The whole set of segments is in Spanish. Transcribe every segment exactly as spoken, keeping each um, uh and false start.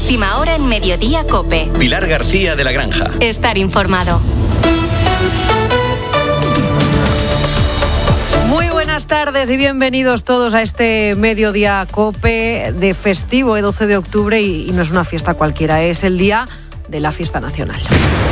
Última hora en Mediodía COPE. Pilar García de la Granja. Estar informado. Muy buenas tardes y bienvenidos todos a este Mediodía COPE de festivo, el doce de octubre, y, y no es una fiesta cualquiera, es el día de la fiesta nacional.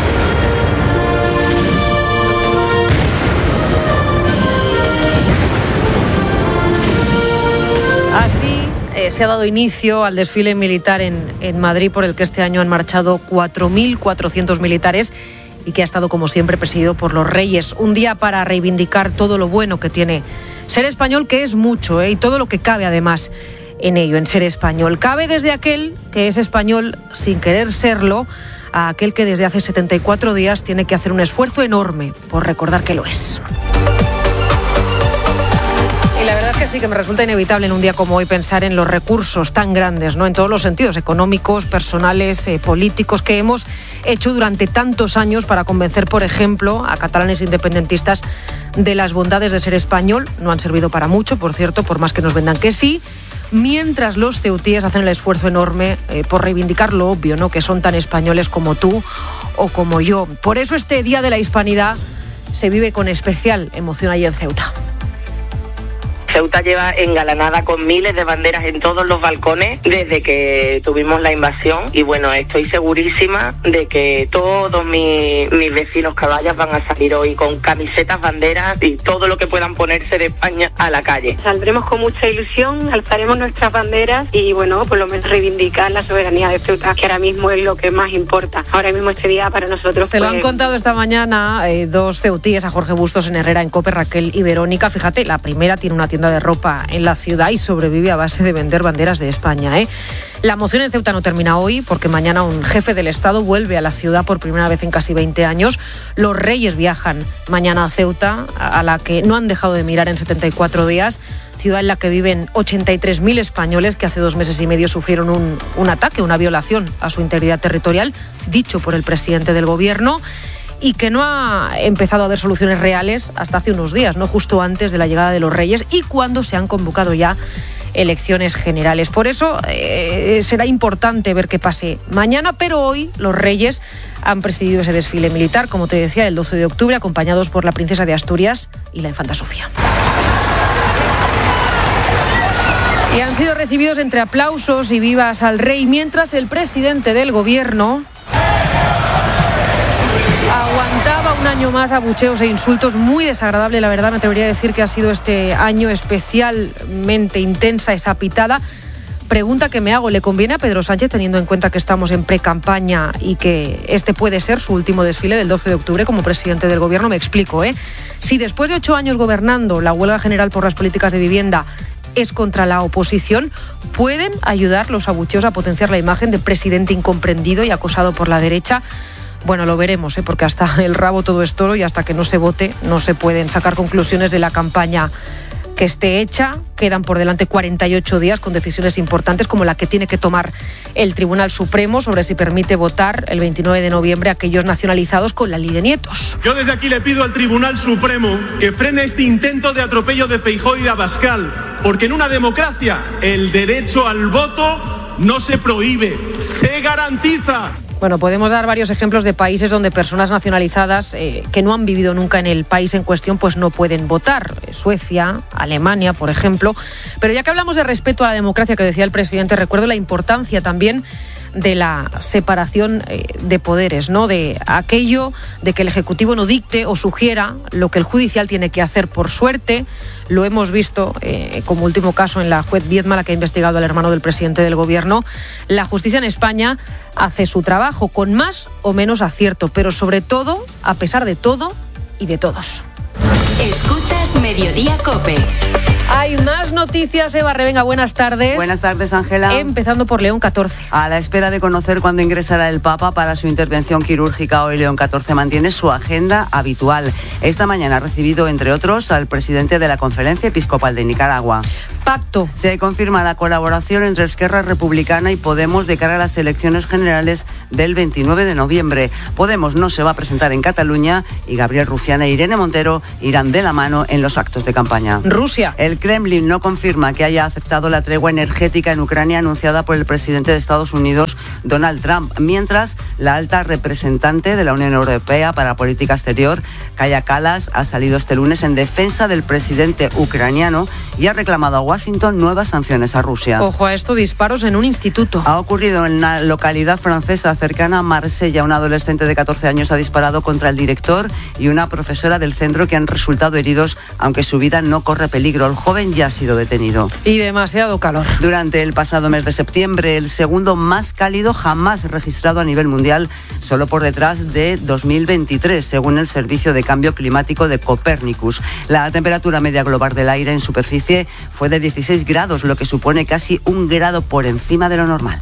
Así eh, se ha dado inicio al desfile militar en, en Madrid, por el que este año han marchado cuatro mil cuatrocientos militares y que ha estado, como siempre, presidido por los Reyes. Un día para reivindicar todo lo bueno que tiene ser español, que es mucho, ¿eh? Y todo lo que cabe, además, en ello, en ser español. Cabe desde aquel que es español sin querer serlo, a aquel que desde hace setenta y cuatro días tiene que hacer un esfuerzo enorme por recordar que lo es. Y la verdad es que sí, que me resulta inevitable en un día como hoy pensar en los recursos tan grandes, ¿no?, en todos los sentidos, económicos, personales, eh, políticos, que hemos hecho durante tantos años para convencer, por ejemplo, a catalanes independentistas de las bondades de ser español. No han servido para mucho, por cierto, por más que nos vendan que sí, mientras los ceutíes hacen el esfuerzo enorme eh, por reivindicar lo obvio, ¿no?, que son tan españoles como tú o como yo. Por eso este Día de la Hispanidad se vive con especial emoción allí en Ceuta. Ceuta lleva engalanada con miles de banderas en todos los balcones desde que tuvimos la invasión, y bueno, estoy segurísima de que todos mis, mis vecinos caballas van a salir hoy con camisetas, banderas y todo lo que puedan ponerse de España a la calle. Saldremos con mucha ilusión, alzaremos nuestras banderas y bueno, por lo menos reivindicar la soberanía de Ceuta, que ahora mismo es lo que más importa. Ahora mismo este día para nosotros... Se pues... lo han contado esta mañana eh, dos ceutíes a Jorge Bustos en Herrera en COPE, Raquel y Verónica. Fíjate, la primera tiene una tienda de ropa en la ciudad y sobrevive a base de vender banderas de España, ¿eh? La moción en Ceuta no termina hoy, porque mañana un jefe del Estado vuelve a la ciudad por primera vez en casi veinte años. Los Reyes viajan mañana a Ceuta, a la que no han dejado de mirar en setenta y cuatro días, ciudad en la que viven ochenta y tres mil españoles que hace dos meses y medio sufrieron un, un ataque, una violación a su integridad territorial, dicho por el presidente del gobierno, y que no ha empezado a haber soluciones reales hasta hace unos días, no justo antes de la llegada de los Reyes y cuando se han convocado ya elecciones generales. Por eso eh, será importante ver qué pase mañana, pero hoy los Reyes han presidido ese desfile militar, como te decía, el doce de octubre, acompañados por la princesa de Asturias y la infanta Sofía. Y han sido recibidos entre aplausos y vivas al rey, mientras el presidente del gobierno aguantaba un año más abucheos e insultos. Muy desagradable, la verdad. Me atrevería a decir que ha sido este año especialmente intensa esa pitada. Pregunta que me hago, ¿le conviene a Pedro Sánchez, teniendo en cuenta que estamos en pre-campaña y que este puede ser su último desfile del doce de octubre como presidente del gobierno? Me explico, ¿eh? Si después de ocho años gobernando, la huelga general por las políticas de vivienda es contra la oposición, ¿pueden ayudar los abucheos a potenciar la imagen de presidente incomprendido y acosado por la derecha? Bueno, lo veremos, ¿eh? Porque hasta el rabo todo es toro y hasta que no se vote no se pueden sacar conclusiones de la campaña que esté hecha. Quedan por delante cuarenta y ocho días con decisiones importantes como la que tiene que tomar el Tribunal Supremo sobre si permite votar el veintinueve de noviembre a aquellos nacionalizados con la ley de nietos. Yo desde aquí le pido al Tribunal Supremo que frene este intento de atropello de Feijóo y de Abascal, porque en una democracia el derecho al voto no se prohíbe, se garantiza. Bueno, podemos dar varios ejemplos de países donde personas nacionalizadas eh, que no han vivido nunca en el país en cuestión pues no pueden votar. Suecia, Alemania, por ejemplo. Pero ya que hablamos de respeto a la democracia que decía el presidente, recuerdo la importancia también de la separación eh, de poderes, ¿no? De aquello de que el Ejecutivo no dicte o sugiera lo que el Judicial tiene que hacer. Por suerte, lo hemos visto eh, como último caso en la juez Viedma, la que ha investigado al hermano del presidente del gobierno. La justicia en España hace su trabajo con más o menos acierto, pero sobre todo, a pesar de todo y de todos. Escuchas Mediodía COPE. Hay más noticias, Eva Revenga, buenas tardes. Buenas tardes, Ángela. Empezando por León catorce. A la espera de conocer cuándo ingresará el Papa para su intervención quirúrgica, hoy León catorce mantiene su agenda habitual. Esta mañana ha recibido, entre otros, al presidente de la Conferencia Episcopal de Nicaragua. Pacto. Se confirma la colaboración entre Esquerra Republicana y Podemos de cara a las elecciones generales del veintinueve de noviembre. Podemos no se va a presentar en Cataluña y Gabriel Rufián e Irene Montero irán de la mano en los actos de campaña. Rusia. El Kremlin no confirma que haya aceptado la tregua energética en Ucrania anunciada por el presidente de Estados Unidos Donald Trump, mientras la alta representante de la Unión Europea para Política Exterior, Kaja Kallas, ha salido este lunes en defensa del presidente ucraniano y ha reclamado a Washington nuevas sanciones a Rusia. Ojo a esto, disparos en un instituto. Ha ocurrido en una localidad francesa cercana a Marsella. Un adolescente de catorce años ha disparado contra el director y una profesora del centro, que han resultado heridos, aunque su vida no corre peligro. El joven ya ha sido detenido. Y demasiado calor. Durante el pasado mes de septiembre, el segundo más cálido jamás registrado a nivel mundial, solo por detrás de dos mil veintitrés, según el Servicio de Cambio Climático de Copernicus. La temperatura media global del aire en superficie fue de dieciséis grados, lo que supone casi un grado por encima de lo normal.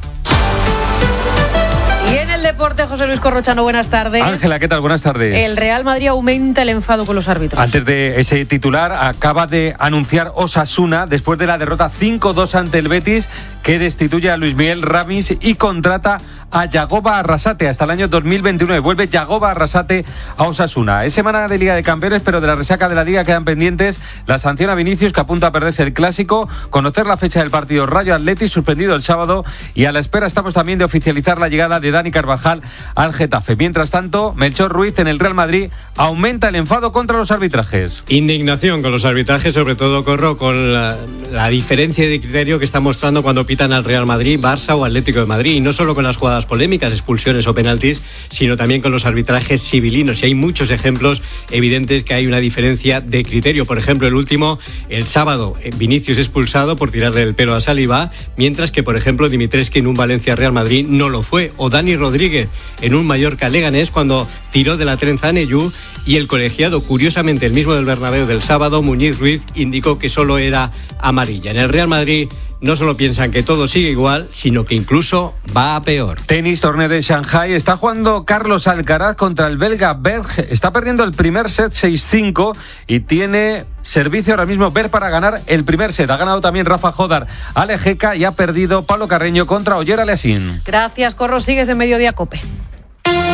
Y en el deporte, José Luis Corrochano, buenas tardes. Ángela, ¿qué tal? Buenas tardes. El Real Madrid aumenta el enfado con los árbitros. Antes de ese titular, acaba de anunciar Osasuna, después de la derrota cinco dos ante el Betis, que destituye a Luis Miguel Ramis y contrata a Yagoba Arrasate hasta el año dos mil veintinueve. Vuelve Yagoba Arrasate a Osasuna. Es semana de Liga de Campeones, pero de la resaca de la Liga quedan pendientes la sanción a Vinicius, que apunta a perderse el Clásico, conocer la fecha del partido Rayo Athletic, suspendido el sábado, y a la espera estamos también de oficializar la llegada de Dani Carvajal al Getafe. Mientras tanto, Melchor Ruiz en el Real Madrid aumenta el enfado contra los arbitrajes. Indignación con los arbitrajes, sobre todo, Corro, con la, la diferencia de criterio que está mostrando cuando pitan al Real Madrid, Barça o Atlético de Madrid, y no solo con las jugadas polémicas, expulsiones o penaltis, sino también con los arbitrajes civilinos. Y hay muchos ejemplos evidentes que hay una diferencia de criterio. Por ejemplo, el último, el sábado, Vinicius expulsado por tirarle el pelo a Saliba, mientras que, por ejemplo, Dimitrescu en un Valencia-Real Madrid no lo fue. O Dani Rodríguez en un Mallorca-Leganés cuando tiró de la trenza a Neyú, y el colegiado, curiosamente el mismo del Bernabéu del sábado, Muñiz Ruiz, indicó que solo era amarilla. En el Real Madrid no solo piensan que todo sigue igual, sino que incluso va a peor. Tenis, torneo de Shanghái. Está jugando Carlos Alcaraz contra el belga Berg. Está perdiendo el primer set seis cinco y tiene servicio ahora mismo Berg para ganar el primer set. Ha ganado también Rafa Jodar a Lejeca y ha perdido Pablo Carreño contra Oyer Aliassime. Gracias, Corro. Sigues en Mediodía COPE.